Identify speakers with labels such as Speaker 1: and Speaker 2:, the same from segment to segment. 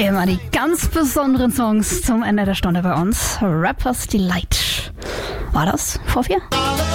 Speaker 1: Immer die ganz besonderen Songs zum Ende der Stunde bei uns. Rappers Delight. War das vor 4?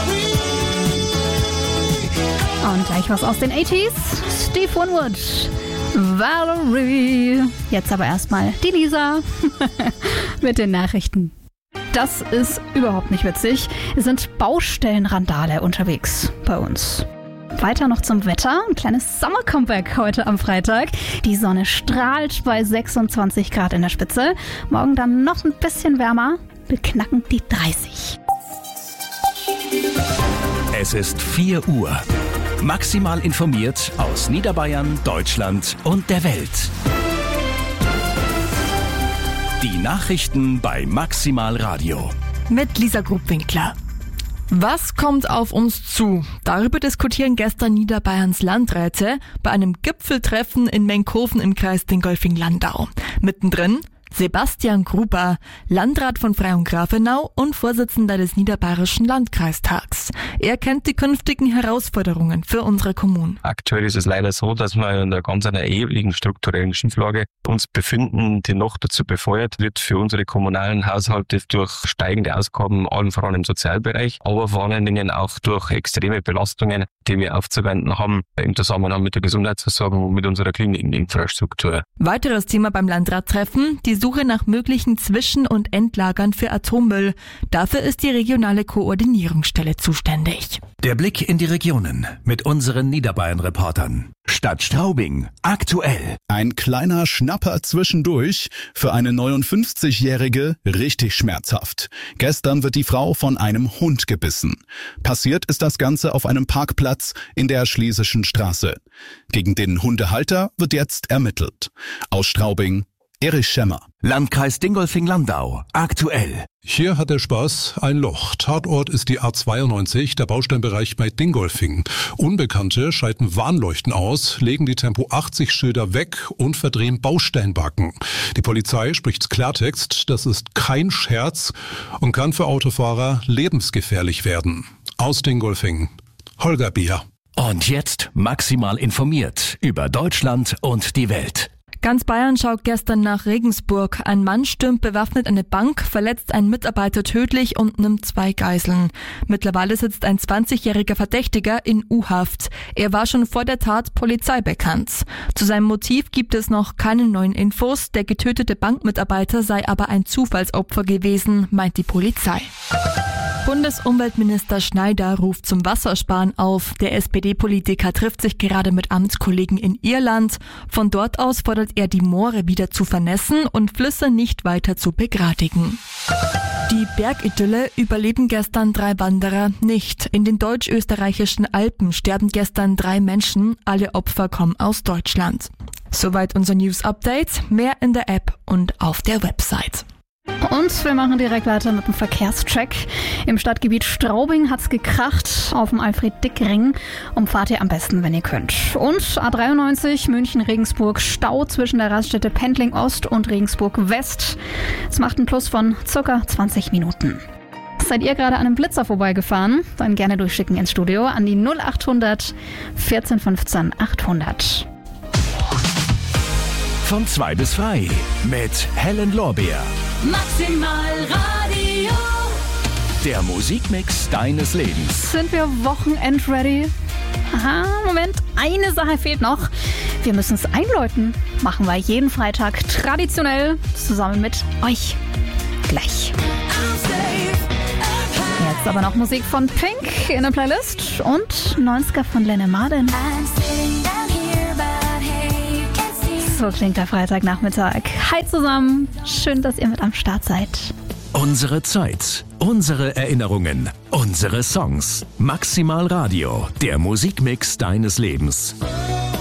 Speaker 1: Und gleich was aus den 80s. Steve Winwood. Valerie. Jetzt aber erstmal die Lisa mit den Nachrichten. Das ist überhaupt nicht witzig. Es sind Baustellenrandale unterwegs bei uns. Weiter noch zum Wetter. Ein kleines Summer-Comeback heute am Freitag. Die Sonne strahlt bei 26 Grad in der Spitze. Morgen dann noch ein bisschen wärmer. Wir knacken die 30.
Speaker 2: Es ist 4 Uhr. Maximal informiert aus Niederbayern, Deutschland und der Welt. Die Nachrichten bei Maximal Radio.
Speaker 3: Mit Lisa Grubwinkler. Was kommt auf uns zu? Darüber diskutieren gestern Niederbayerns Landräte bei einem Gipfeltreffen in Menkhofen im Kreis Dingolfing-Landau. Mittendrin Sebastian Gruber, Landrat von Freyung-Grafenau und Vorsitzender des Niederbayerischen Landkreistags. Er kennt die künftigen Herausforderungen für unsere Kommunen.
Speaker 4: Aktuell ist es leider so, dass wir in einer ganz erheblichen strukturellen Schieflage uns befinden, die noch dazu befeuert wird für unsere kommunalen Haushalte durch steigende Ausgaben, allen voran im Sozialbereich, aber vor allen Dingen auch durch extreme Belastungen, die wir aufzuwenden haben im Zusammenhang mit der Gesundheitsversorgung und mit unserer Klinikinfrastruktur.
Speaker 3: Weiteres Thema beim Landratstreffen, die Suche nach möglichen Zwischen- und Endlagern für Atommüll. Dafür ist die regionale Koordinierungsstelle zuständig.
Speaker 2: Der Blick in die Regionen mit unseren Niederbayern-Reportern. Stadt Straubing, aktuell.
Speaker 5: Ein kleiner Schnapper zwischendurch, für eine 59-Jährige richtig schmerzhaft. Gestern wird die Frau von einem Hund gebissen. Passiert ist das Ganze auf einem Parkplatz in der Schlesischen Straße. Gegen den Hundehalter wird jetzt ermittelt. Aus Straubing, Erich Schemmer.
Speaker 2: Landkreis Dingolfing-Landau, aktuell.
Speaker 6: Hier hat der Spaß ein Loch. Tatort ist die A92, der Bausteinbereich bei Dingolfing. Unbekannte schalten Warnleuchten aus, legen die Tempo-80-Schilder weg und verdrehen Bausteinbacken. Die Polizei spricht Klartext, das ist kein Scherz und kann für Autofahrer lebensgefährlich werden. Aus Dingolfing, Holger Beer.
Speaker 2: Und jetzt maximal informiert über Deutschland und die Welt.
Speaker 3: Ganz Bayern schaut gestern nach Regensburg. Ein Mann stürmt bewaffnet eine Bank, verletzt einen Mitarbeiter tödlich und nimmt 2 Geiseln. Mittlerweile sitzt ein 20-jähriger Verdächtiger in U-Haft. Er war schon vor der Tat Polizei bekannt. Zu seinem Motiv gibt es noch keine neuen Infos. Der getötete Bankmitarbeiter sei aber ein Zufallsopfer gewesen, meint die Polizei. Bundesumweltminister Schneider ruft zum Wassersparen auf. Der SPD-Politiker trifft sich gerade mit Amtskollegen in Irland. Von dort aus fordert er, die Moore wieder zu vernässen und Flüsse nicht weiter zu begradigen. Die Bergidylle überleben gestern 3 Wanderer nicht. In den deutsch-österreichischen Alpen sterben gestern 3 Menschen. Alle Opfer kommen aus Deutschland. Soweit unser News-Update. Mehr in der App und auf der Website.
Speaker 1: Und wir machen direkt weiter mit dem Verkehrscheck. Im Stadtgebiet Straubing hat's gekracht auf dem Alfred-Dick-Ring. Umfahrt ihr am besten, wenn ihr könnt. Und A93 München-Regensburg Stau zwischen der Raststätte Pendling Ost und Regensburg West. Es macht einen Plus von ca. 20 Minuten. Seid ihr gerade an einem Blitzer vorbeigefahren? Dann gerne durchschicken ins Studio an die 0800 14 15 800.
Speaker 2: Von 2 bis frei mit Helen Lorbeer.
Speaker 7: Maximal Radio.
Speaker 2: Der Musikmix deines Lebens.
Speaker 1: Sind wir Wochenend-ready? Aha, Moment, eine Sache fehlt noch. Wir müssen es einläuten. Machen wir jeden Freitag traditionell zusammen mit euch. Gleich. Jetzt aber noch Musik von Pink in der Playlist und 90er von Lenne Marden. So klingt der Freitagnachmittag. Hi zusammen, schön, dass ihr mit am Start seid.
Speaker 2: Unsere Zeit, unsere Erinnerungen, unsere Songs. Maximal Radio, der Musikmix deines Lebens.